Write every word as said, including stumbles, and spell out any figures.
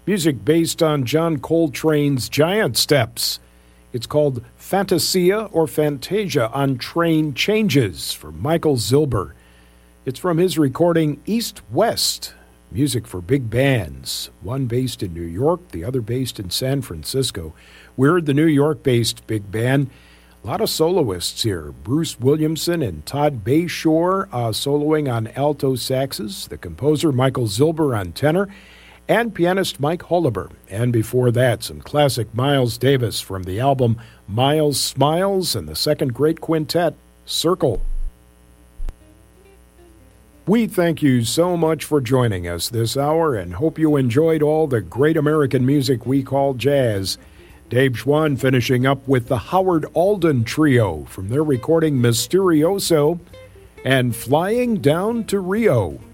music based on John Coltrane's Giant Steps. It's called Fantasia or Fantasia on Train Changes from Michael Zilber. It's from his recording East West, music for big bands, one based in New York, the other based in San Francisco. We heard the New York-based big band. A lot of soloists here. Bruce Williamson and Todd Bayshore uh, soloing on alto saxes, the composer Michael Zilber on tenor, and pianist Mike Holliber. And before that, some classic Miles Davis from the album Miles Smiles and the second great quintet, Circle. We thank you so much for joining us this hour and hope you enjoyed all the great American music we call jazz. Dave Schwann finishing up with the Howard Alden Trio from their recording Mysterioso and Flying Down to Rio.